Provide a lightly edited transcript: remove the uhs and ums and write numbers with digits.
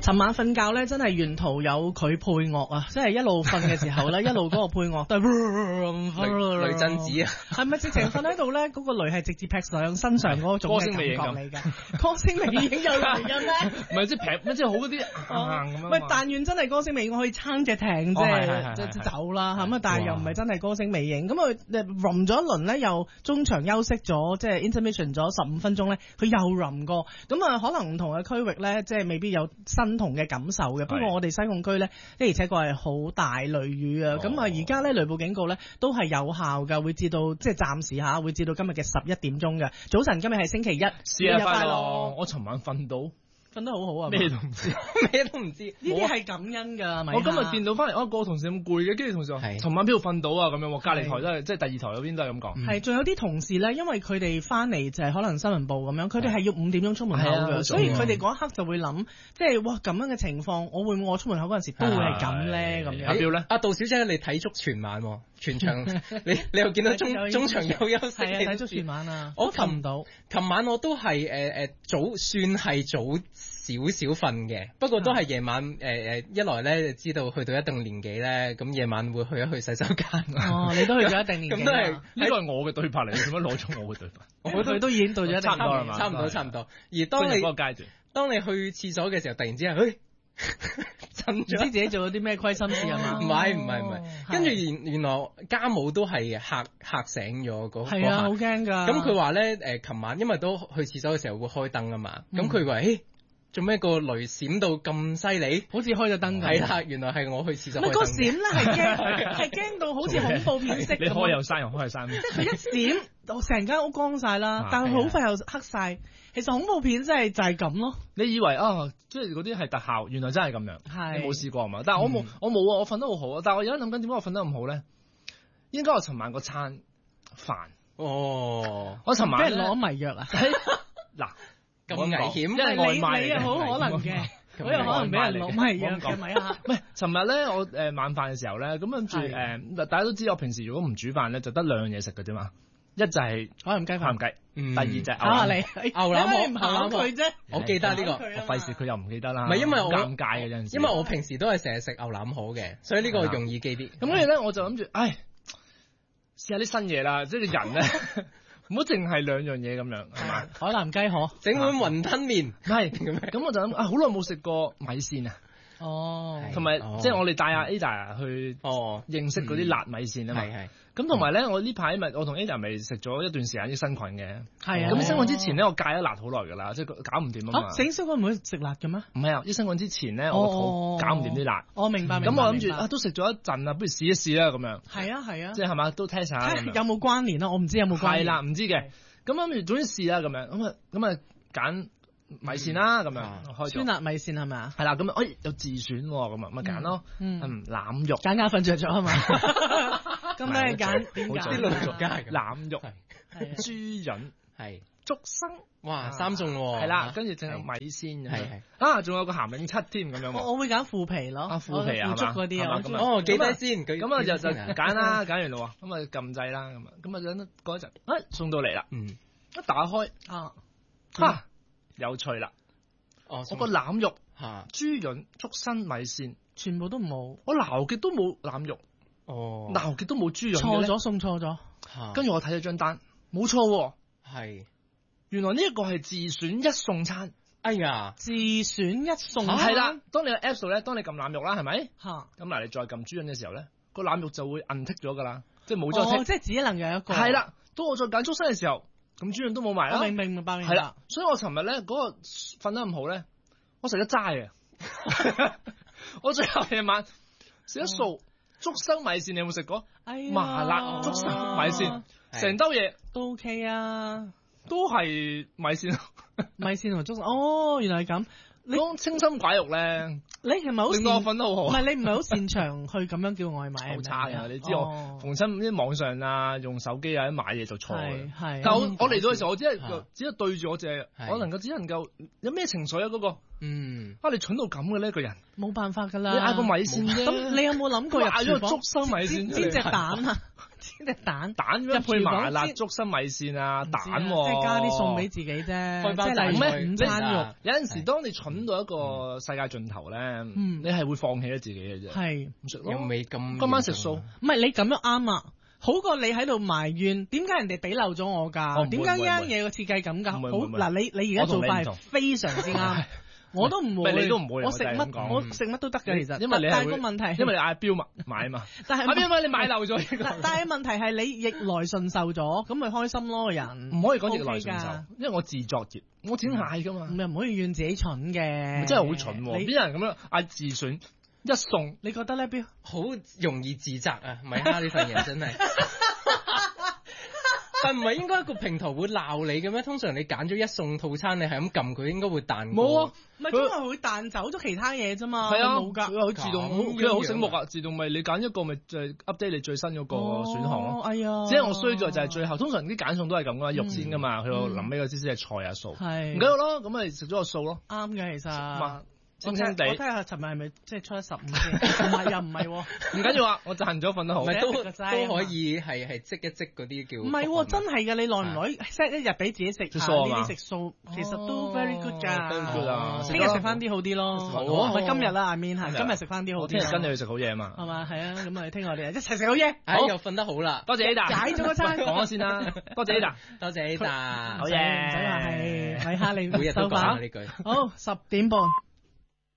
尋晚瞓覺咧，真係沿途有佢配樂啊！即係一路瞓嘅時候咧，一路嗰個配樂都係雷震子啊！ 係咪直情瞓喺度咧？嗰個雷係直接劈上身上嗰種嘅感覺嚟㗎。歌聲未影有雷嘅咩？ 唔係即係劈，即係好嗰啲硬咁樣。 喂，但願真係歌聲未影，可以撐隻艇啫，即走啦，係咪？但係又唔係真係歌聲未影。咁佢run 咗一輪咧，又中場休息咗，即係 intermission 咗15分鐘咧，佢又 run 過。咁啊，可能唔同嘅區域咧，即係未必有新同嘅感受嘅。不過我哋西貢區咧，的而且確係好大雷雨啊。咁啊，而家咧雷暴警告咧都係有效㗎，會至到即係暫時嚇，會至到今日嘅11點鐘嘅早晨。今日係星期一， 節日快樂！我尋晚瞓到。瞓得好好啊！ 咩都唔知，咩都唔知。 呢啲係感恩㗎。 我今日見到翻嚟，個同事咁攰嘅，跟住同事話：尋晚邊度瞓到啊？咁樣，隔離台都係，即係第二台嗰邊都係咁講。係， 仲有啲同事咧，因為佢哋翻嚟就係可能新聞部咁樣，佢哋係要5點鐘出門口嘅，所以佢哋嗰一刻就會諗，即係哇咁樣嘅情況，我會唔會我出門口嗰陣時都會係咁咧？咁樣。 阿彪咧， 阿杜小姐你睇足全晚喎，全場你又見到中場有休息， 係睇足全晚啊！ 我琴晚我都係算係早少少瞓嘅，不過都係夜晚一來咧知道去到一定年紀咧，咁夜晚會去一去洗手間。 哦，你都去咗一定年紀。 咁都係呢個係我嘅對白嚟，你做乜攞咗我嘅對白？ 佢都已經到咗一定差唔多啦嘛， 差唔多。而當你嗰個階段， 當你去廁所嘅時候，突然之間，震咗， 唔知自己做咗啲咩虧心事啊嘛？ 唔係，跟住原來家母都係嚇醒咗嗰係啊，好驚㗎。 咁佢話咧琴晚因為都去廁所嘅時候會開燈啊嘛，咁佢話做咩個雷閃到咁犀利？ 好似開咗燈㗎。係啦，原來係我去廁所。 個閃咧係驚到好似恐怖片式咁。 你開又閂，又開又閂。 即係佢一閃，成間屋光晒啦，但係好快又黑晒。其實恐怖片真係就係咁咯。 你以為即係嗰啲係特效，原來真係咁樣。係。你冇試過係嘛？但係我冇啊！我瞓得好好啊！但係我而家諗緊點解我瞓得咁好咧？應該我尋晚個餐飯。 哦。 我尋晚俾人攞迷藥啊！ 嗱。咁危險， 因為外賣你好可能嘅，好有可能俾人攞迷藥嘅咪啊！ 唔係，尋日咧我晚飯嘅時候咧，咁跟住大家都知我平時如果唔煮飯咧，就得2樣嘢食嘅啫嘛，一就係海南雞飯，第二就係牛腩河佢啫。 我記得呢個， 我費事佢又唔記得啦。 唔係因為我尷尬嘅陣時， 因為我平時都係成日食牛腩河嘅，所以呢個容易記啲。 咁跟住咧，我就諗住，試下啲新嘢啦，即係人咧。唔好淨係2樣嘢咁樣，係嘛？ 海南雞河， 整碗雲吞麵， 係咁我就諗好耐冇食過米線啊！ 哦， 同埋即係我哋帶阿 Ada 去認識嗰啲辣米線啊嘛。咁同埋咧，我呢排我同 Ada 咪食咗一段時間啲生菌嘅。係啊。咁生菌之前咧，我戒咗辣好耐㗎啦，即係搞唔掂啊嘛。 整生菌唔會食辣嘅咩？ 唔係啊，啲生菌之前咧，我個肚搞唔掂啲辣。 我明白。 咁我諗住都食咗一陣啦，不如試一試啦咁樣。 係啊。 即係嘛，都 test 下。 有冇關聯啊？我唔知有冇關聯。 係啦，唔知嘅。咁諗住總之試啦咁樣，咁啊揀米線啦咁樣，開咗酸辣米線係咪啊？ 係啦，咁有自選咁啊，咪揀咯。腩肉， 揀瞓着咗啊嘛。咁咧揀點揀？ 啲老族家係腩肉，豬潤， 係竹笙， 哇3種喎。 係啦，跟住仲有米線，係仲有個鹹檸七添咁樣。 我會揀腐皮咯， 腐皮啊， 腐竹嗰啲啊。 記低先。 咁啊就揀啦，揀完咯，咁啊撳掣啦，咁啊等嗰一陣，送到嚟啦，一打開有趣啦！我個腩肉、豬潤、竹笙、米線， 全部都冇。 我撈極都冇腩肉，撈極都冇豬潤。 錯咗，送錯咗。 跟住我睇咗張單，冇錯喎。 係， 原來呢一個係自選一送餐。 哎呀， 自選一送餐係啦。當你喺 Apps 度咧，當你撳腩肉啦，係咪？ 咁嗱，你再撳豬潤嘅時候咧，個腩肉就會剔咗噶啦，即係冇咗。 即係只能有一個。 係啦，當我再揀竹笙嘅時候。咁豬潤都冇埋啦， 明白。 係啦，所以我尋日咧嗰個瞓得咁好咧，我食咗齋啊！我最後夜晚食咗素竹笙米線，你有冇食過？麻辣竹笙米線，成兜嘢都 OK 啊， 都係米線， 米線同竹笙。原來係咁。 你講清心寡欲咧， 你係咪好令到我瞓得好好？ 唔係你唔係好擅長去咁樣叫外賣， 好差嘅。你知我逢親啲網上啊，用手機啊，買嘢就錯嘅。 係。 但我嚟到嘅時候，我只係對住我隻，我只能夠有咩情緒啊？嗰個你蠢到咁嘅呢個人， 冇辦法㗎啦。 你嗌個米線啫。 咁你有冇諗過入嗌咗個竹笙米線？ 煎隻蛋啊？ 煎隻蛋一配麻辣竹笙米線啊，蛋即係加啲餸俾自己啫，即係例如午餐肉。 有陣時當你蠢到一個世界盡頭咧，你係會放棄咗自己嘅啫。 係唔食咯， 又未咁今晚食素。 唔係你咁樣啱啊！好過你喺度埋怨，點解人哋俾漏咗我㗎？點解呢樣嘢個設計咁㗎？好嗱，你而家做法係非常之啱，我都唔會， 你都唔會， 我食乜都得嘅，其實。 因為你但係個問題， 因為你嗌標買啊嘛。 但係阿標你買漏咗。 但係問題係你逆來順受咗，咁咪開心咯個人。 唔可以講逆來順受，因為我自作孽，我整嗌㗎嘛。 唔係唔可以怨自己蠢嘅， 真係好蠢喎！邊有人咁樣嗌自選？一餸， 你覺得咧？標好容易自責啊！米哈呢份人真係，但唔係應該個平台會鬧你嘅咩？通常你揀咗一餸套餐，你係咁撳佢，應該會彈。 冇啊， 唔係因為會彈走咗其他嘢啫嘛。 係啊， 冇㗎， 佢自動，佢好醒目啊！自動咪你揀一個咪就 update 你最新嗰個選項咯。 哎呀， 只係我衰在就係最後，通常啲揀餸都係咁噶，肉先噶嘛，佢臨尾嗰啲先係菜啊素。 係唔緊要咯，咁咪食咗個素咯。 啱嘅其實。 清清地， 我睇下尋日係咪即係出咗15先？唔係又唔係喎， 唔緊要啊！我賺咗瞓得好， 都可以係積一積嗰啲叫。 唔係喎，真係㗎！你耐唔耐 set 一日俾自己食下呢啲食素，其實都 very good 㗎。聽日食翻啲好啲咯。好啊！我今日啦，阿 Min 係今日食翻啲好啲。 聽日跟你去食好嘢啊嘛。 係嘛？係啊！咁啊，聽我哋一齊食好嘢。 好，又瞓得好啦。 多謝 Ada， 解咗嗰餐講咗先啦。多謝 Ada， 多謝 Ada。 好嘢，唔使話係米哈你每日都講呢句。 好，10點半。